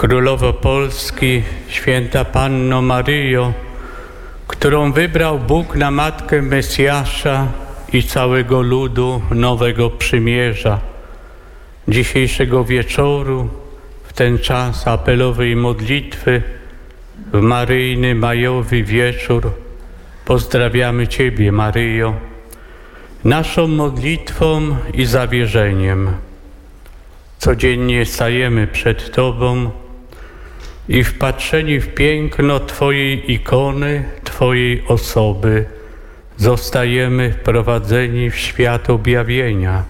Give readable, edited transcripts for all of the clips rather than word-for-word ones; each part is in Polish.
Królowo Polski, święta Panno Maryjo, którą wybrał Bóg na Matkę Mesjasza i całego ludu Nowego Przymierza. Dzisiejszego wieczoru, w ten czas apelowej modlitwy, w maryjny majowy wieczór, pozdrawiamy Ciebie, Maryjo, naszą modlitwą i zawierzeniem. Codziennie stajemy przed Tobą i wpatrzeni w piękno Twojej ikony, Twojej osoby, zostajemy wprowadzeni w świat objawienia.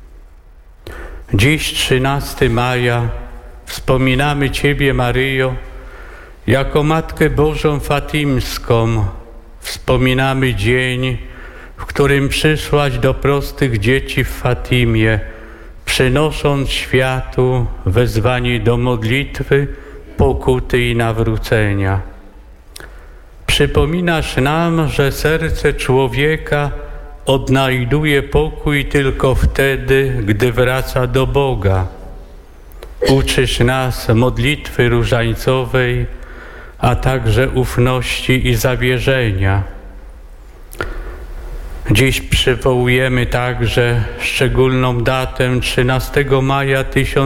Dziś, 13 maja, wspominamy Ciebie, Maryjo, jako Matkę Bożą Fatimską. Wspominamy dzień, w którym przyszłaś do prostych dzieci w Fatimie, przynosząc światu wezwanie do modlitwy, pokuty i nawrócenia. Przypominasz nam, że serce człowieka odnajduje pokój tylko wtedy, gdy wraca do Boga. Uczysz nas modlitwy różańcowej, a także ufności i zawierzenia. Dziś przywołujemy także szczególną datę 13 maja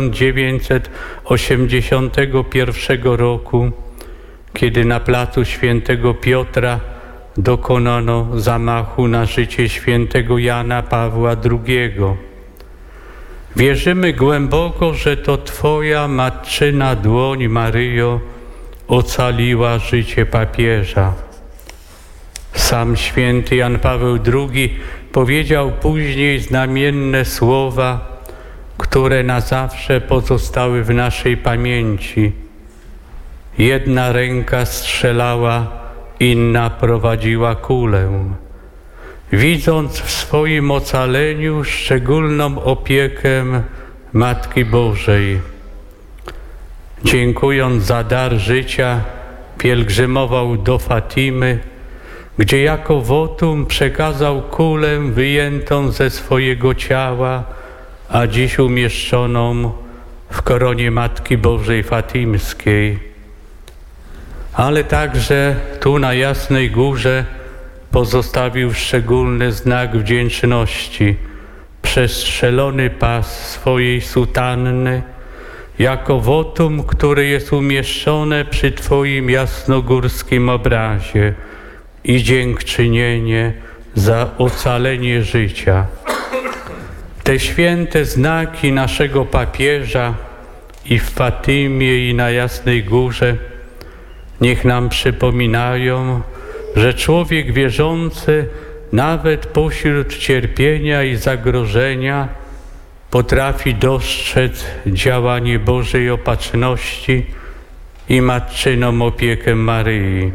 1981 roku, kiedy na placu Świętego Piotra dokonano zamachu na życie świętego Jana Pawła II. Wierzymy głęboko, że to Twoja matczyna dłoń, Maryjo, ocaliła życie papieża. Sam święty Jan Paweł II powiedział później znamienne słowa, które na zawsze pozostały w naszej pamięci. Jedna ręka strzelała, inna prowadziła kulę. Widząc w swoim ocaleniu szczególną opiekę Matki Bożej, dziękując za dar życia, pielgrzymował do Fatimy, gdzie jako wotum przekazał kulę wyjętą ze swojego ciała, a dziś umieszczoną w koronie Matki Bożej Fatimskiej. Ale także tu na Jasnej Górze pozostawił szczególny znak wdzięczności, przestrzelony pas swojej sutanny, jako wotum, które jest umieszczone przy Twoim jasnogórskim obrazie i dziękczynienie za ocalenie życia. Te święte znaki naszego papieża i w Fatimie, i na Jasnej Górze niech nam przypominają, że człowiek wierzący nawet pośród cierpienia i zagrożenia potrafi dostrzec działanie Bożej Opatrzności i matczyną opiekę Maryi.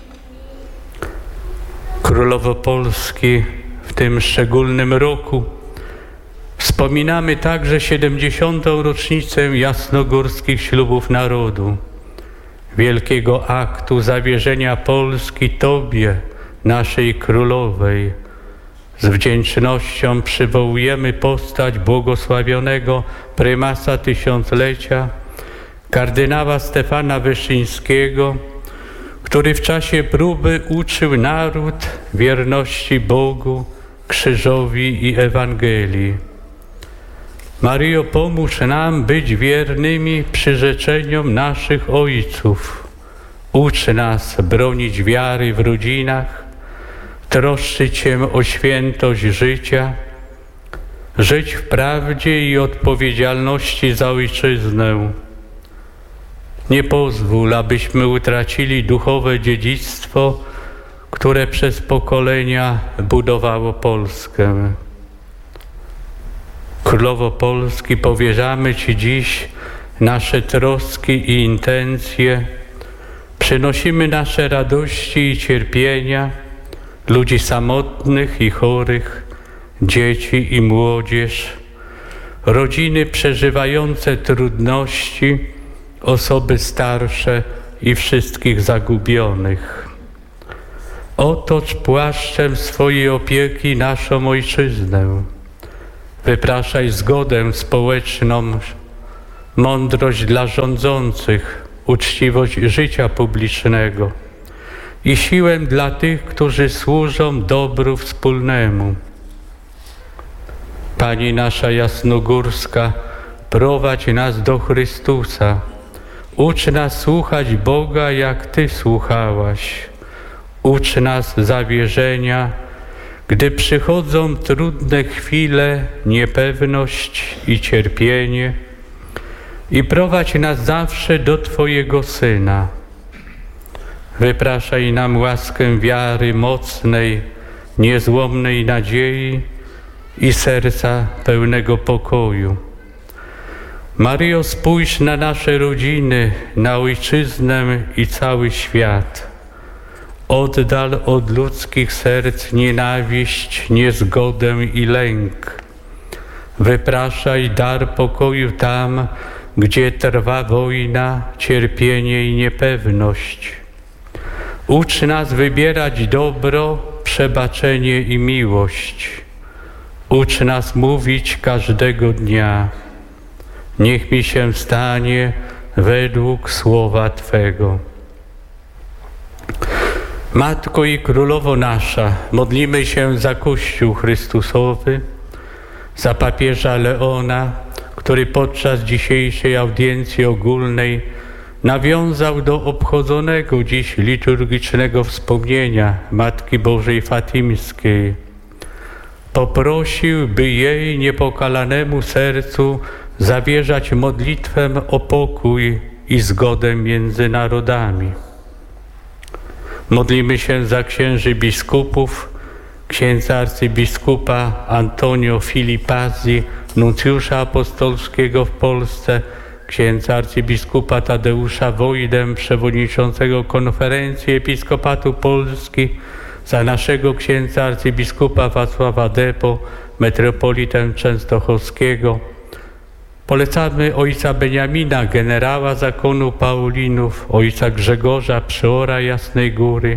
Królowo Polski, w tym szczególnym roku wspominamy także 70. rocznicę jasnogórskich ślubów narodu, wielkiego aktu zawierzenia Polski Tobie, naszej Królowej. Z wdzięcznością przywołujemy postać błogosławionego prymasa tysiąclecia, kardynała Stefana Wyszyńskiego, który w czasie próby uczył naród wierności Bogu, krzyżowi i Ewangelii. Maryjo, pomóż nam być wiernymi przyrzeczeniom naszych ojców. Ucz nas bronić wiary w rodzinach, troszczyć się o świętość życia, żyć w prawdzie i odpowiedzialności za Ojczyznę. Nie pozwól, abyśmy utracili duchowe dziedzictwo, które przez pokolenia budowało Polskę. Królowo Polski, powierzamy Ci dziś nasze troski i intencje. Przynosimy nasze radości i cierpienia, ludzi samotnych i chorych, dzieci i młodzież, rodziny przeżywające trudności, osoby starsze i wszystkich zagubionych. Otocz płaszczem swojej opieki naszą Ojczyznę. Wypraszaj zgodę społeczną, mądrość dla rządzących, uczciwość życia publicznego i siłę dla tych, którzy służą dobru wspólnemu. Pani nasza jasnogórska, prowadź nas do Chrystusa. Ucz nas słuchać Boga, jak Ty słuchałaś. Ucz nas zawierzenia, gdy przychodzą trudne chwile, niepewność i cierpienie. I prowadź nas zawsze do Twojego Syna. Wypraszaj nam łaskę wiary mocnej, niezłomnej nadziei i serca pełnego pokoju. Maryjo, spójrz na nasze rodziny, na Ojczyznę i cały świat. Oddal od ludzkich serc nienawiść, niezgodę i lęk. Wypraszaj dar pokoju tam, gdzie trwa wojna, cierpienie i niepewność. Ucz nas wybierać dobro, przebaczenie i miłość. Ucz nas mówić każdego dnia: niech mi się stanie według słowa Twego. Matko i Królowo nasza, modlimy się za Kościół Chrystusowy, za papieża Leona, który podczas dzisiejszej audiencji ogólnej nawiązał do obchodzonego dziś liturgicznego wspomnienia Matki Bożej Fatimskiej. Poprosił, by jej niepokalanemu sercu zawierzać modlitwę o pokój i zgodę między narodami. Modlimy się za księży biskupów, księdza arcybiskupa Antonio Filipazzi, nuncjusza apostolskiego w Polsce, księdza arcybiskupa Tadeusza Wojdę, przewodniczącego Konferencji Episkopatu Polski, za naszego księdza arcybiskupa Wacława Depo, metropolitę częstochowskiego. Polecamy ojca Beniamina, generała zakonu Paulinów, ojca Grzegorza, przeora Jasnej Góry.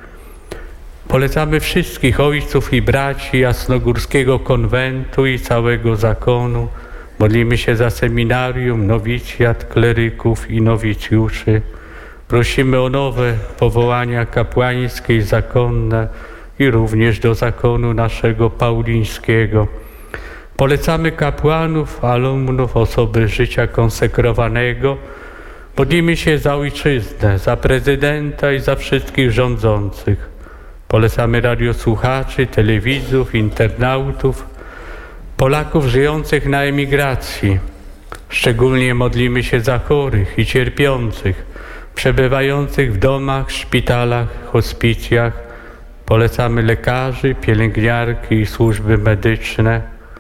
Polecamy wszystkich ojców i braci Jasnogórskiego Konwentu i całego zakonu. Modlimy się za seminarium, nowicjat, kleryków i nowicjuszy. Prosimy o nowe powołania kapłańskie i zakonne i również do zakonu naszego paulińskiego. Polecamy kapłanów, alumnów, osoby życia konsekrowanego. Modlimy się za ojczyznę, za prezydenta i za wszystkich rządzących. Polecamy radiosłuchaczy, telewidzów, internautów, Polaków żyjących na emigracji. Szczególnie modlimy się za chorych i cierpiących, przebywających w domach, szpitalach, hospicjach. Polecamy lekarzy, pielęgniarki i służby medyczne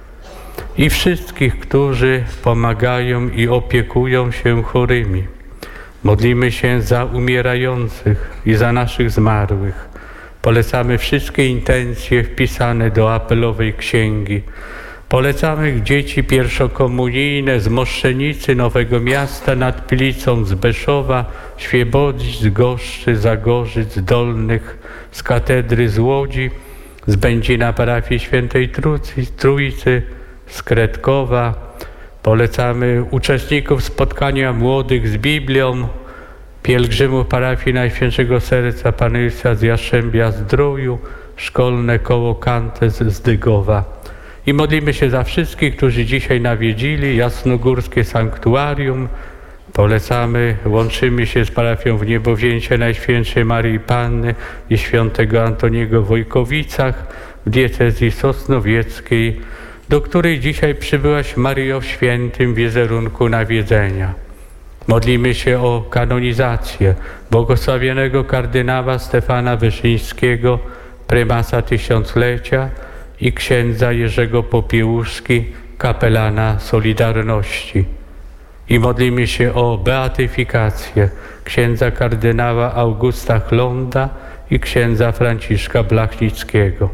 i wszystkich, którzy pomagają i opiekują się chorymi. Modlimy się za umierających i za naszych zmarłych. Polecamy wszystkie intencje wpisane do apelowej księgi. Polecamy dzieci pierwszokomunijne z Moszczenicy, Nowego Miasta nad Pilicą, z Beszowa, Świebodzic, Goszczy, Zagorzyc, Dolnych, z katedry z Łodzi, z Będzina parafii Świętej Trójcy, z Kredkowa. Polecamy uczestników spotkania młodych z Biblią, pielgrzymów parafii Najświętszego Serca Pana Jezusa z Jastrzębia-Zdroju, szkolne koło Kantes z Dygowa. I modlimy się za wszystkich, którzy dzisiaj nawiedzili Jasnogórskie Sanktuarium. Polecamy, łączymy się z parafią w Niebowzięcie Najświętszej Maryi Panny i świętego Antoniego w Wojkowicach w diecezji sosnowieckiej, do której dzisiaj przybyłaś, Maryjo, w świętym wizerunku nawiedzenia. Modlimy się o kanonizację błogosławionego kardynała Stefana Wyszyńskiego, prymasa tysiąclecia, i księdza Jerzego Popiełuszki, kapelana Solidarności. I modlimy się o beatyfikację księdza kardynała Augusta Chlonda i księdza Franciszka Blachnickiego.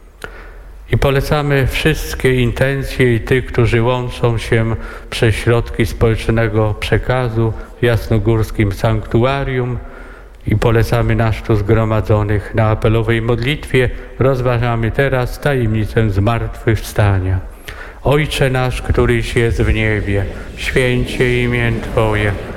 I polecamy wszystkie intencje i tych, którzy łączą się przez środki społecznego przekazu w Jasnogórskim Sanktuarium. I polecamy nas tu zgromadzonych na apelowej modlitwie. Rozważamy teraz tajemnicę zmartwychwstania. Ojcze nasz, któryś jest w niebie, święcie imię Twoje.